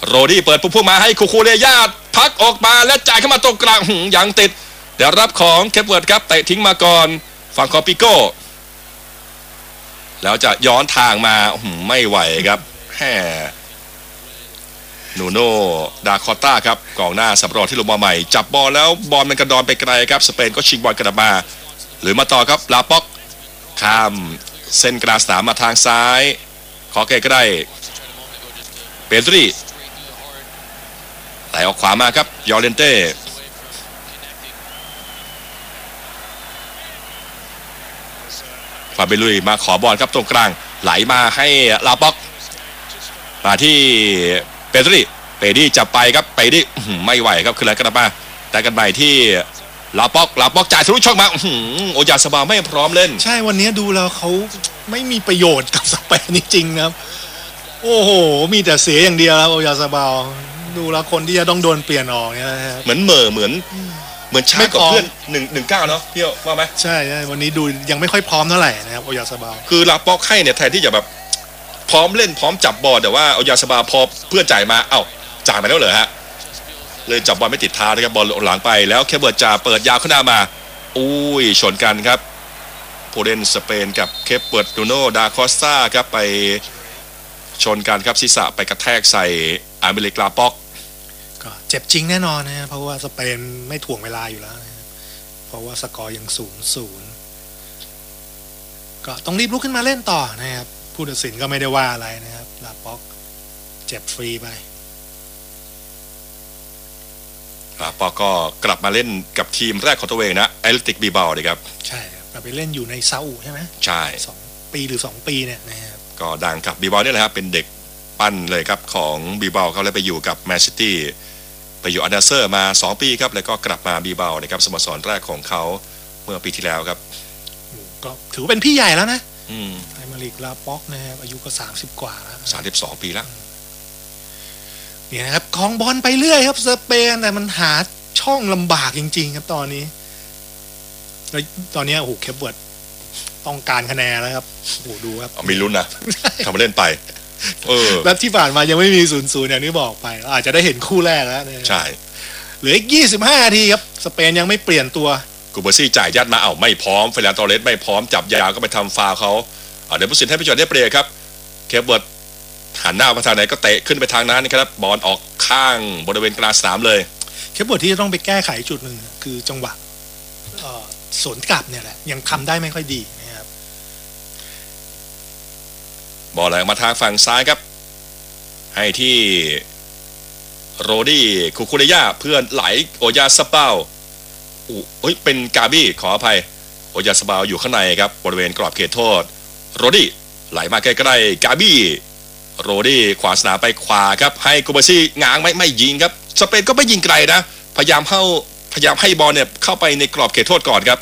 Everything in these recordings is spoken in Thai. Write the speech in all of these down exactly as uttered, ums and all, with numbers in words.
โรดี้เปิดพุ่งมาให้คูคูเรยาพักออกมาและจ่ายเข้ามาตรงกลางยังติดเดี๋ยวรับของเคปเวิร์ดครับเตะทิ้งมาก่อนฝั่งของปิโก้แล้วจะย้อนทางมาไม่ไหวครับแหมนูโน่ดาคอต้าครับกองหน้าสำรองที่ลงมาใหม่จับบอลแล้วบอลมันกระดอนไปไกลครับสเปนก็ชิงบอลกลับมาหรือมาต่อครับลาป็อกข้ามเส้นกลางสนามมาทางซ้ายขอใกล้ๆเปโดรีไหลออกขวามาครับยอร์เลนเต้ฟาเบลุยมาขอบอลครับตรงกลางไหลมาให้ลาป็อกมาที่เปโดรีเปดี้จับไปครับเปดี้ไม่ไหวครับคืออะไรกันมาแต่กันใหม่ที่ลาป็อกลาป็อกจ่ายทะลุช่องมาโอยาสบาไม่พร้อมเล่นใช่วันนี้ดูแล้วเขาไม่มีประโยชน์กับสเปนจริงๆนะครับโอ้โหมีแต่เสียอย่างเดียวแล้วโอยาสบาดูแล้วคนที่จะต้องโดนเปลี่ยนออกเนี่ยนะครับเหมือนเหม่อเหมือนเหมือนช้ากับเพื่อนหนึ่งหนึ่งเก้าเนาะพี่ว่าไหมใช่ใช่วันนี้ดูยังไม่ค่อยพร้อมเท่าไหร่นะครับโอยาสบาคือลาป็อกให้เนี่ยแทนที่จะแบบพร้อมเล่นพร้อมจับบอลแต่ว่าโอยาสบาพอเพื่อนจ่ายมาเอ้าจ่ายมาแล้วเหรอฮะเลยจับบอลไม่ติดเท้านะครับบอลหลังไปแล้วเคปเวิร์ดจะเปิดยาวขึ้นหน้ามาอุ้ยชนกันครับผู้เล่นสเปนกับเคปเวิร์ดนูโน่ดาคอสตาครับไปชนกันครับศีรษะไปกระแทกใส่อาร์เมริกลาป็อกก็เจ็บจริงแน่นอนนะเพราะว่าสเปนไม่ถ่วงเวลาอยู่แล้วนะเพราะว่าสกอร์ยังศูนย์ศูนย์ก็ต้องรีบลุกขึ้นมาเล่นต่อนะครับผู้ตัดสินก็ไม่ได้ว่าอะไรนะครับลาป็อกเจ็บฟรีไปลาป็อกก็กลับมาเล่นกับทีมแรกของตัวเองนะแอตเลติกบิลบาโอเลยครับใช่ครับไปเล่นอยู่ในซาอุใช่ไหมใช่สองปีหรือสองปีเนี่ยนะครับก็ดังกับบิลบาโอนี่แหละครับเป็นเด็กปั้นเลยครับของบิลบาโอเขาเลยไปอยู่กับแมนซิตี้ไปอยู่อันดาเซอร์มาสองปีครับแล้วก็กลับมาบิลบาโอนะครับสโมสรแรกของเขาเมื่อปีที่แล้วครับก็ถือเป็นพี่ใหญ่แล้วนะอืมไอมาริกลาป็อกนะครับอายุก็สามสิบกว่าแล้วสามสิบสองปีแล้วเนี่ยนะครับคลองบอลไปเรื่อยครับสเปนแต่มันหาช่องลำบากจริงๆครับตอนนี้แล้วตอนนี้โอ้โหเคปเวิร์ดต้องการคะแนนแล้วครับโอ้โหดูครับมีลุ้นนะทำมาเล่นไปเออแล้วที่ผ่านมายังไม่มีศูนย์ศูนย์อย่างที่บอกไปอาจจะได้เห็นคู่แรกแล้วใช่เหลืออีกยี่สิบห้านาทีครับสเปนยังไม่เปลี่ยนตัวกูเบอร์ซี่จ่ายยัดมาเอ้าไม่พร้อมเฟรนตอเรสไม่พร้อมจับยาวก็ไปทำฟาวเขาเดี๋ยวผู้สินให้พี่จอดได้เปรียบครับเคปเวิร์ดหันหน้าไปทางไหนก็เตะขึ้นไปทางนั้นครับบอลออกข้างบริเวณกลางสนามเลยเคปเวิร์ดที่จะต้องไปแก้ไขจุดหนึ่งคือจังหวะสวนกลับเนี่ยแหละยังทำได้ไม่ค่อยดีนะครับบอลไหลมาทางฝั่งซ้ายครับให้ที่โรดี้คูคูเรยาเพื่อนไหลโอยาสเปาอู้เฮ้ยเป็นกาบี้ขออภัยโอยาสเปาอยู่ข้างในครับบริเวณกรอบเขตโทษโรดี้ไหลมาใกล้ๆกาบี้โรดี้ขวาสนามไปขวาครับให้กูเบอร์ซี่ง้างไม่ไม่ยิงครับสเปนก็ไม่ยิงไกลนะพยายามเข้าพยายามให้บอลเนี่ยเข้าไปในกรอบเขตโทษก่อนครับ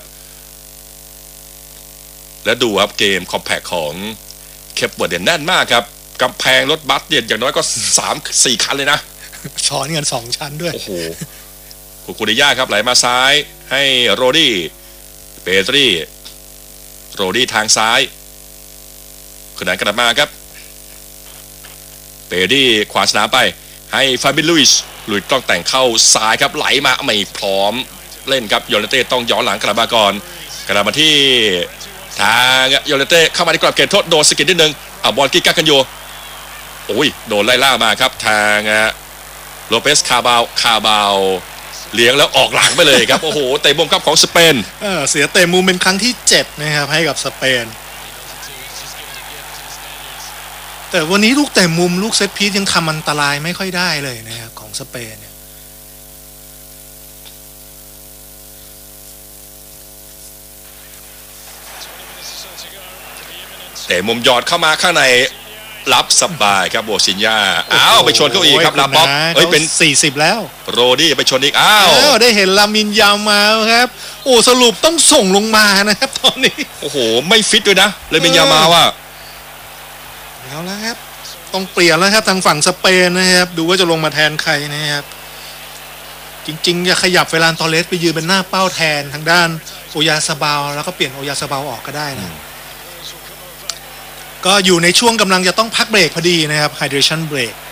และดูครับเกมคอมแพคของเคปเวิร์ดเนี่ยแน่นมากครับกำแพงรถบัสเนี่ยอย่างน้อยก็สามสี่คันเลยนะช้อนกันสองชั้นด้วยโอ้โหคูคูเรยาครับไหลมาซ้ายให้โรดี้เปโดรีโรดี้ทางซ้ายขึ้นหลังกลับมาครับเปดี้ขวาสนามไปให้ฟาบิลุยส์ลุยต้องแต่งเข้าซ้ายครับไหลมาไม่พร้อมเล่นครับโยเลเต้ต้องย้อนหลังกลับมาก่อนกลับมาที่ทางโยเลเต้เข้ามาในกรอบเขตโทษโดนสกิดนิดนึงอ่ะบอลกิ๊กกักกันอยู่โอ้ยโดนไล่ล่ามาครับทางโลเปสคาบาลคาบาลเลี้ยงแล้วออกหลังไปเลยครับโอ้โหเตะมุมครับของสเปนเออเสียเตะมุมเป็นครั้งที่เจ็ดนะครับให้กับสเปนแต่วันนี้ลูกเตะมุมลูกเซตพีซยังทำอันตรายไม่ค่อยได้เลยนะครับของสเปนเนี่ยเตะมุมยอดเข้ามาข้างในรับสบายครับโบซินยาอ้าวไปชนเขาอีกครับลาป็อกเฮ้ยเป็นสี่สิบแล้วโรดี้ไปชนอีกอ้าวได้เห็นลามินยามาครับโอ้สรุปต้องส่งลงมานะครับตอนนี้โอ้โหไม่ฟิตด้วยนะลามินยามาว่ะแล้วแล้วครับต้องเปลี่ยนแล้วครับทางฝั่งสเปนนะครับดูว่าจะลงมาแทนใครนะครับจริงๆจะขยับเฟรานตอเรสไปยืนเป็นหน้าเป้าแทนทางด้านโอยาซาบาลแล้วก็เปลี่ยนโอยาซาบาลออกก็ได้นะก็อยู่ในช่วงกำลังจะต้องพักเบรกพอดีนะครับ hydration break